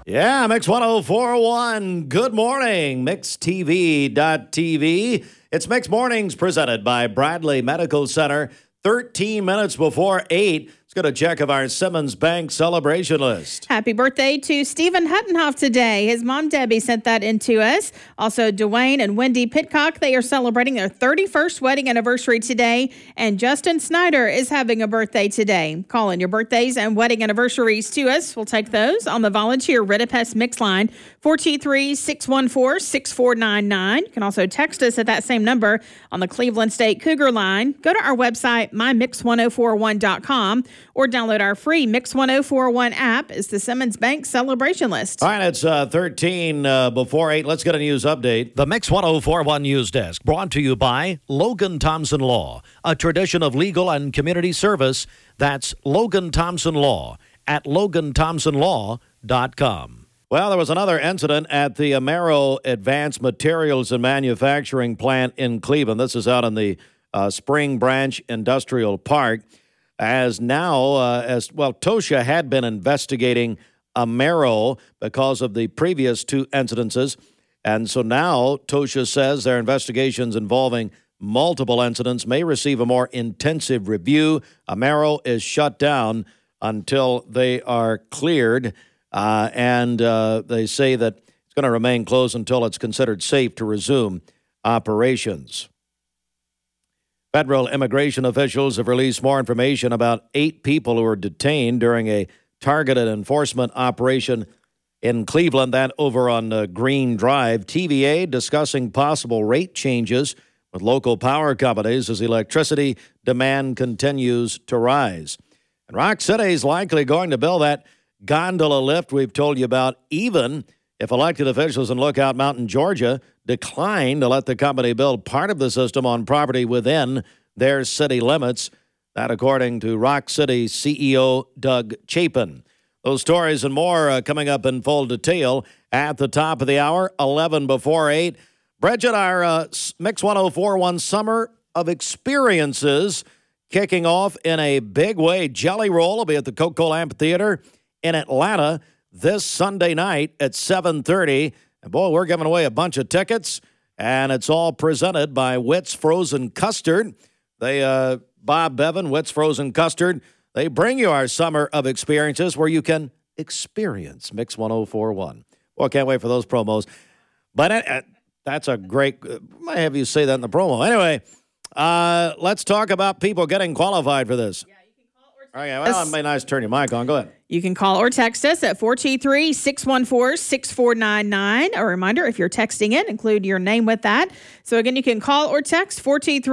Yeah, Mix 104.1. Good morning, MixTV.tv. It's Mix Mornings presented by Bradley Medical Center. 13 minutes before 8. Let's get a check of our Simmons Bank celebration list. Happy birthday to Stephen Huttenhoff today. His mom, Debbie, sent that in to us. Also, Dwayne and Wendy Pitcock, they are celebrating their 31st wedding anniversary today. And Justin Snyder is having a birthday today. Call in your birthdays and wedding anniversaries to us. We'll take those on the volunteer Ridipest Mix line, 423-614-6499. You can also text us at that same number on the Cleveland State Cougar line. Go to our website, mymix1041.com. or download our free Mix 1041 app. It's the Simmons Bank celebration list. All right, it's 13 before 8. Let's get a news update. The Mix 1041 News Desk, brought to you by Logan Thompson Law, a tradition of legal and community service. That's Logan Thompson Law at LoganThompsonLaw.com. Well, there was another incident at the Amero Advanced Materials and Manufacturing plant in Cleveland. This is out in the Spring Branch Industrial Park. Tosha had been investigating Amero because of the previous two incidences. And so now Tosha says their investigations involving multiple incidents may receive a more intensive review. Amero is shut down until they are cleared. And they say that it's going to remain closed until it's considered safe to resume operations. Federal immigration officials have released more information about 8 people who were detained during a targeted enforcement operation in Cleveland, that over on Green Drive. TVA discussing possible rate changes with local power companies as electricity demand continues to rise. And Rock City is likely going to build that gondola lift we've told you about, even if elected officials in Lookout Mountain, Georgia, declined to let the company build part of the system on property within their city limits. That according to Rock City CEO Doug Chapin. Those stories and more coming up in full detail at the top of the hour, 11 before 8. Bridget, our Mix 1041 Summer of Experiences kicking off in a big way. Jelly Roll will be at the Coca-Cola Amphitheater in Atlanta this Sunday night at 7:30. And boy, we're giving away a bunch of tickets, and it's all presented by Witt's Frozen Custard. They, Bob Bevan, Witt's Frozen Custard, they bring you our Summer of Experiences where you can experience Mix 1041. Well, I can't wait for those promos. But that's a great, might have you say that in the promo. Anyway, let's talk about people getting qualified for this. Yeah, you can call or text. Okay, well, it may be nice to turn your mic on. Go ahead. You can call or text us at 423-614-6499. A reminder, if you're texting in, include your name with that. So, again, you can call or text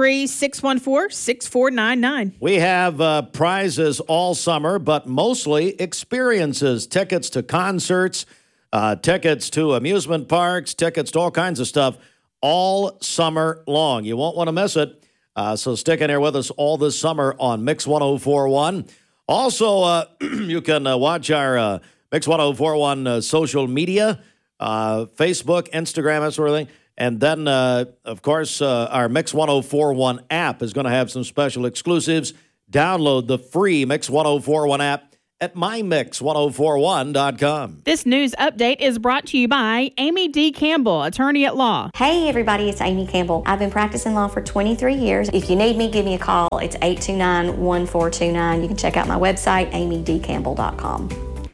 423-614-6499. We have prizes all summer, but mostly experiences, tickets to concerts, tickets to amusement parks, tickets to all kinds of stuff all summer long. You won't want to miss it. So stick in here with us all this summer on Mix 1041. Also, you can watch our Mix 1041 social media, Facebook, Instagram, that sort of thing. And then, of course, our Mix 1041 app is going to have some special exclusives. Download the free Mix 1041 app at mymix1041.com. This news update is brought to you by Amy D. Campbell, attorney at law. Hey, everybody, it's Amy Campbell. I've been practicing law for 23 years. If you need me, give me a call. It's 829-1429. You can check out my website, amydcampbell.com.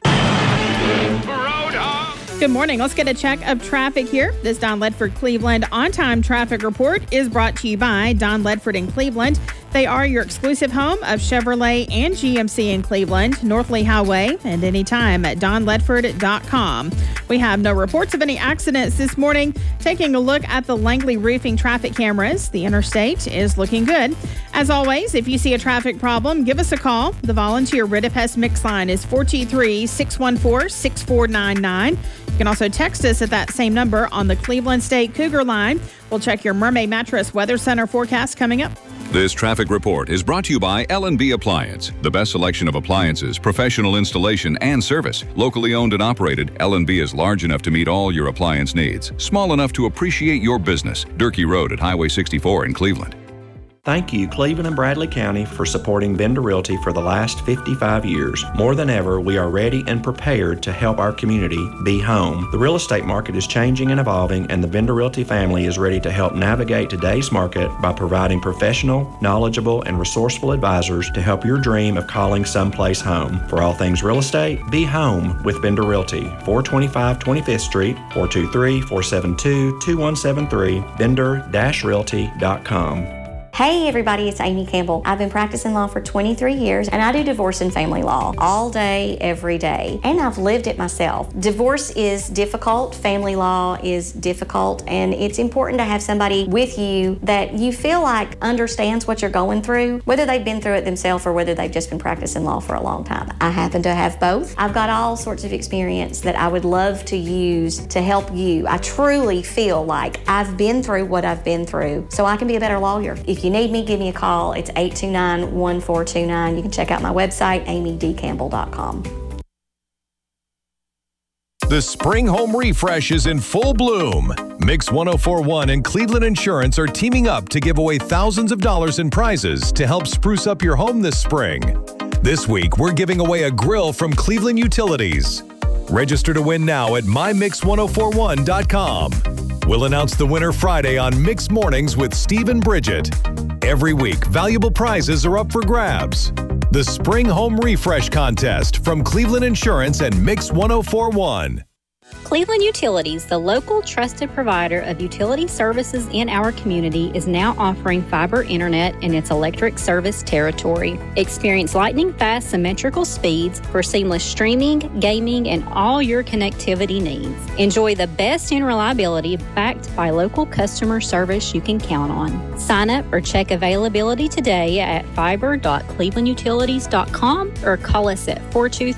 Good morning. Let's get a check of traffic here. This Don Ledford Cleveland on-time traffic report is brought to you by Don Ledford in Cleveland. They are your exclusive home of Chevrolet and GMC in Cleveland, Northley Highway, and anytime at donledford.com. We have no reports of any accidents this morning. Taking a look at the Langley Roofing traffic cameras, the interstate is looking good. As always, if you see a traffic problem, give us a call. The volunteer Ridipest Mix line is 423-614-6499. You can also text us at that same number on the Cleveland State Cougar line. We'll check your Mermaid Mattress Weather Center forecast coming up. This traffic report is brought to you by L&B Appliance, the best selection of appliances, professional installation, and service. Locally owned and operated, L&B is large enough to meet all your appliance needs, small enough to appreciate your business. Durkee Road at Highway 64 in Cleveland. Thank you, Cleveland and Bradley County, for supporting Bender Realty for the last 55 years. More than ever, we are ready and prepared to help our community be home. The real estate market is changing and evolving, and the Bender Realty family is ready to help navigate today's market by providing professional, knowledgeable, and resourceful advisors to help your dream of calling someplace home. For all things real estate, be home with Bender Realty, 425 25th Street, 423-472-2173, bender-realty.com. Hey everybody, it's Amy Campbell. I've been practicing law for 23 years and I do divorce and family law all day, every day. And I've lived it myself. Divorce is difficult, family law is difficult, and it's important to have somebody with you that you feel like understands what you're going through, whether they've been through it themselves or whether they've just been practicing law for a long time. I happen to have both. I've got all sorts of experience that I would love to use to help you. I truly feel like I've been through what I've been through, so I can be a better lawyer. If you need me, give me a call. It's 829-1429. You can check out my website, amydcampbell.com. The spring home refresh is in full bloom. Mix 1041 and Cleveland Insurance are teaming up to give away thousands of dollars in prizes to help spruce up your home this spring. This week, we're giving away a grill from Cleveland Utilities. Register to win now at mymix1041.com. We'll announce the winner Friday on Mix Mornings with Steve and Bridget. Every week, valuable prizes are up for grabs. The Spring Home Refresh Contest from Cleveland Insurance and Mix 1041. Cleveland Utilities, the local trusted provider of utility services in our community, is now offering fiber internet in its electric service territory. Experience lightning-fast symmetrical speeds for seamless streaming, gaming, and all your connectivity needs. Enjoy the best in reliability backed by local customer service you can count on. Sign up or check availability today at fiber.clevelandutilities.com or call us at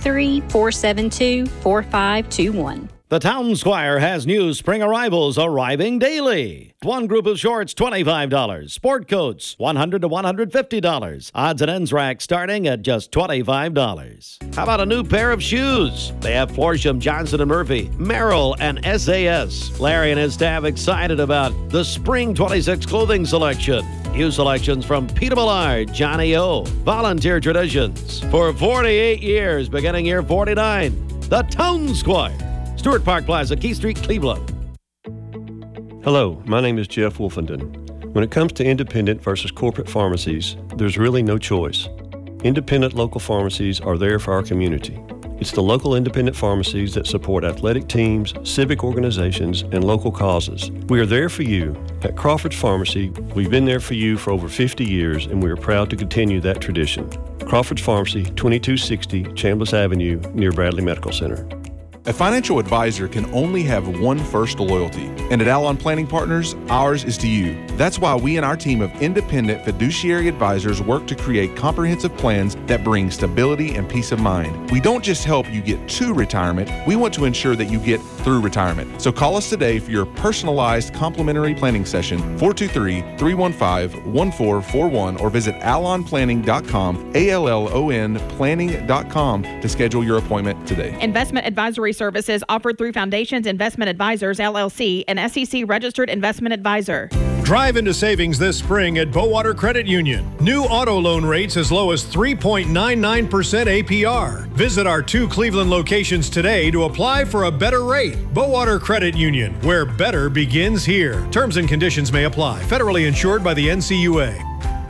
423-472-4521. The Town Squire has new spring arrivals arriving daily. One group of shorts, $25. Sport coats, $100 to $150. Odds and ends rack starting at just $25. How about a new pair of shoes? They have Florsham, Johnson & Murphy, Merrill, and SAS. Larry and his staff excited about the Spring 26 clothing selection. New selections from Peter Millard, Johnny O, Volunteer Traditions. For 48 years, beginning year 49, the Town Squire. Stewart Park Plaza, Key Street, Cleveland. Hello, my name is Jeff Wolfenden. When it comes to independent versus corporate pharmacies, there's really no choice. Independent local pharmacies are there for our community. It's the local independent pharmacies that support athletic teams, civic organizations, and local causes. We are there for you. At Crawford's Pharmacy, we've been there for you for over 50 years, and we are proud to continue that tradition. Crawford's Pharmacy, 2260 Chambliss Avenue, near Bradley Medical Center. A financial advisor can only have one first loyalty, and at Alon Planning Partners, ours is to you. That's why we and our team of independent fiduciary advisors work to create comprehensive plans that bring stability and peace of mind. We don't just help you get to retirement, we want to ensure that you get through retirement. So call us today for your personalized complimentary planning session, 423-315-1441, or visit alonplanning.com, ALLON planning.com to schedule your appointment today. Investment advisory services offered through Foundations Investment Advisors, LLC, an SEC-registered investment advisor. Drive into savings this spring at Bowater Credit Union. New auto loan rates as low as 3.99% APR. Visit our 2 Cleveland locations today to apply for a better rate. Bowater Credit Union, where better begins here. Terms and conditions may apply. Federally insured by the NCUA.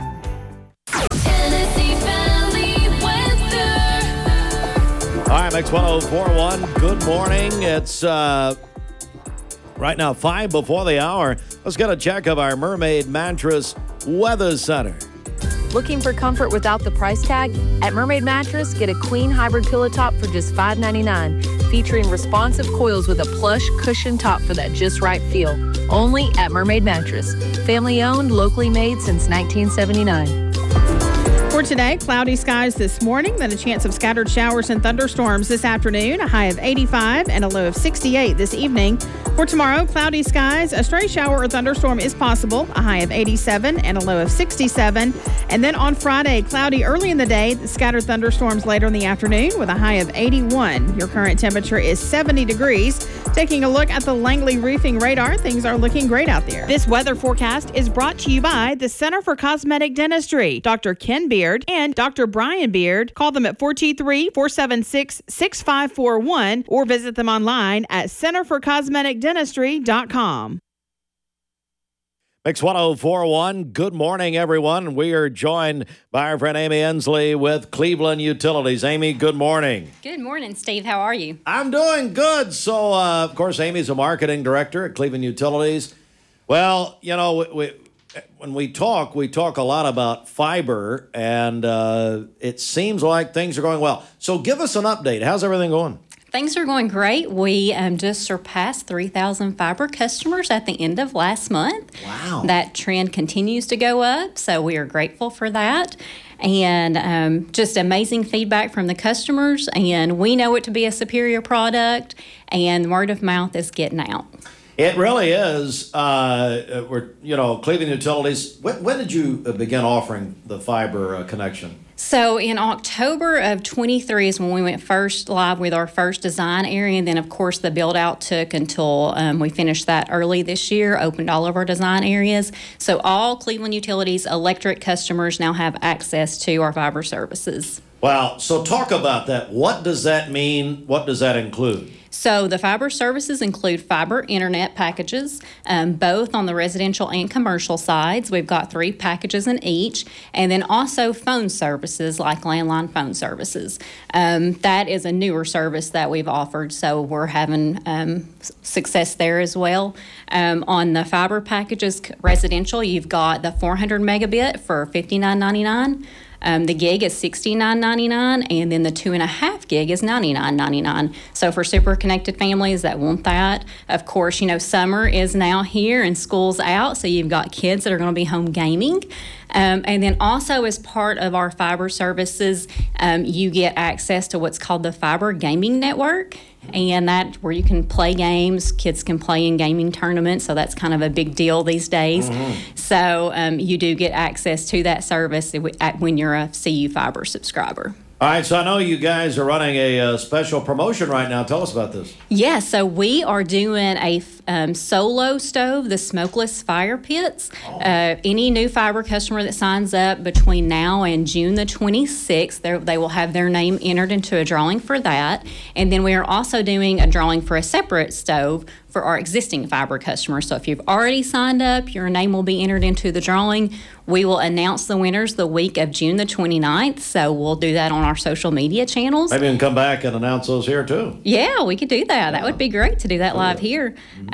All right, Mix 1041. Good morning. It's right now 5 before the hour. Let's get a check of our Mermaid Mattress Weather Center. Looking for comfort without the price tag? At Mermaid Mattress, get a queen hybrid pillow top for just $5.99, featuring responsive coils with a plush cushion top for that just right feel. Only at Mermaid Mattress. Family owned, locally made since 1979. For today, cloudy skies this morning, then a chance of scattered showers and thunderstorms this afternoon, a high of 85 and a low of 68 this evening. For tomorrow, cloudy skies, a stray shower or thunderstorm is possible, a high of 87 and a low of 67. And then on Friday, cloudy early in the day, scattered thunderstorms later in the afternoon with a high of 81. Your current temperature is 70 degrees. Taking a look at the Langley Roofing radar, things are looking great out there. This weather forecast is brought to you by the Center for Cosmetic Dentistry, Dr. Ken Beard and Dr. Brian Beard. Call them at 423-476-6541 or visit them online at centerforcosmeticdentistry.com. Mix 1041, good morning, everyone. We are joined by our friend Amy Ensley with Cleveland Utilities. Amy, good morning. Good morning, Steve. How are you? I'm doing good. So, of course, Amy's a marketing director at Cleveland Utilities. Well, you know, when we talk a lot about fiber, and it seems like things are going well. So give us an update. How's everything going? Things are going great. We just surpassed 3,000 fiber customers at the end of last month. Wow. That trend continues to go up, so we are grateful for that. And just amazing feedback from the customers, and we know it to be a superior product, and word of mouth is getting out. It really is. Cleveland Utilities, when did you begin offering the fiber connection? So in October of 23 is when we went first live with our first design area. And then, of course, the build out took until we finished that early this year, opened all of our design areas. So all Cleveland Utilities electric customers now have access to our fiber services. Wow. So talk about that. What does that mean? What does that include? So the fiber services include fiber internet packages, both on the residential and commercial sides. We've got 3 packages in each, and then also phone services like landline phone services. That is a newer service that we've offered, so we're having success there as well. On the fiber packages residential, you've got the 400 megabit for $59.99. The gig is $69.99, and then the 2.5 gig is $99.99. So for super connected families that want that, of course, summer is now here and school's out, so you've got kids that are going to be home gaming. And then also as part of our fiber services, you get access to what's called the Fiber Gaming Network, and that where you can play games. Kids can play in gaming tournaments, so that's kind of a big deal these days. Mm-hmm. So you do get access to that service when you're a CU Fiber subscriber. All right, so I know you guys are running a special promotion right now. Tell us about this. Yeah, so we are doing a solo stove, the smokeless fire pits. Oh. Any new fiber customer that signs up between now and June the 26th, they will have their name entered into a drawing for that. And then we are also doing a drawing for a separate stove for our existing fiber customers. So if you've already signed up, your name will be entered into the drawing. We will announce the winners the week of June the 29th, so we'll do that on our social media channels. Maybe we can come back and announce those here, too. Yeah, we could do that. That would be great to do that live here.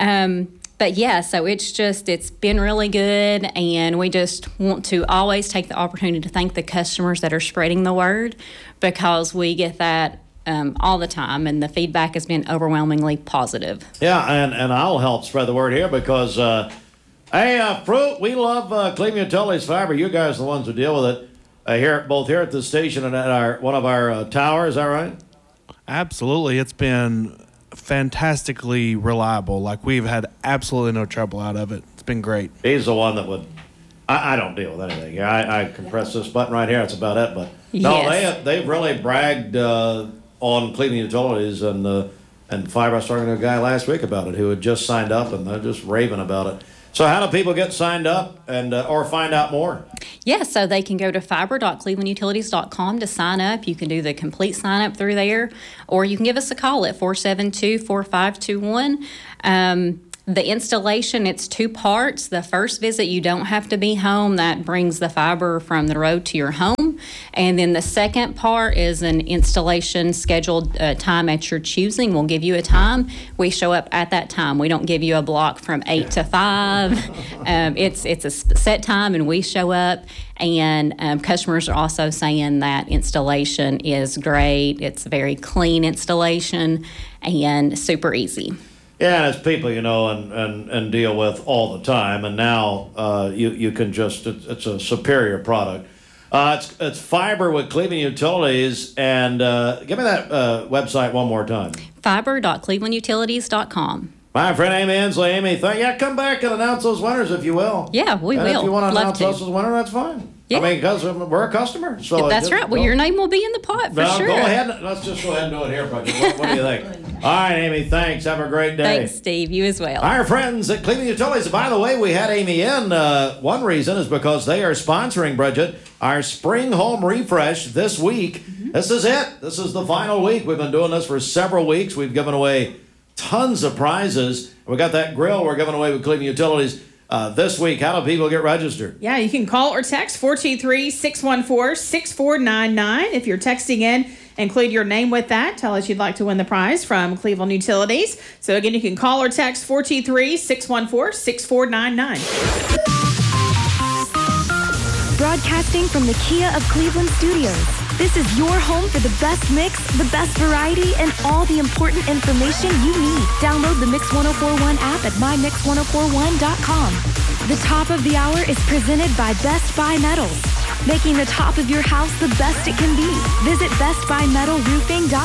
But yeah, so it's been really good, and we just want to always take the opportunity to thank the customers that are spreading the word, because we get that all the time, and the feedback has been overwhelmingly positive. Yeah, and I'll help spread the word here because, Fruit, we love Cleveland Utilities Fiber. You guys are the ones who deal with it both here at the station and at one of our towers. Is that right? Absolutely. It's been fantastically reliable. Like, we've had absolutely no trouble out of it. It's been great. He's the one that would... I don't deal with anything. I can press this button right here. That's about it. But no, yes. They've really bragged on Cleveland Utilities and Fiber. I was talking to a guy last week about it who had just signed up, and they're just raving about it. So how do people get signed up and or find out more? Yeah, so they can go to fiber.clevelandutilities.com to sign up. You can do the complete sign up through there, or you can give us a call at 472-4521. The installation, it's 2 parts. The first visit, you don't have to be home. That brings the fiber from the road to your home. And then the second part is an installation scheduled time at your choosing. We'll give you a time. We show up at that time. We don't give you a block from 8 to 5. It's a set time, and we show up. And customers are also saying that installation is great. It's a very clean installation and super easy. Yeah, and it's people, and deal with all the time. And now you can just, it's a superior product. It's fiber with Cleveland Utilities. And give me that website one more time. fiber.clevelandutilities.com. My friend Amy Inslee. Amy, come back and announce those winners if you will. Yeah, we will. If you want to Love announce us as winner, that's fine. Yeah. I mean, because we're a customer. So that's right. Well, your name will be in the pot for sure. Go ahead. Let's just go ahead and do it here, Bucky. What do you think? All right, Amy, thanks. Have a great day. Thanks, Steve. You as well. Our friends at Cleveland Utilities. By the way, we had Amy in. One reason is because they are sponsoring, Bridget, our spring home refresh this week. Mm-hmm. This is it. This is the final week. We've been doing this for several weeks. We've given away tons of prizes. We got that grill we're giving away with Cleveland Utilities this week. How do people get registered? Yeah, you can call or text 423-614-6499. If you're texting in, include your name with that. Tell us you'd like to win the prize from Cleveland Utilities. So again, you can call or text 423-614-6499. Broadcasting from the Kia of Cleveland studios. This is your home for the best mix, the best variety, and all the important information you need. Download the Mix 1041 app at mymix1041.com. The top of the hour is presented by Best Buy Metals, making the top of your house the best it can be. Visit bestbuymetalroofing.com.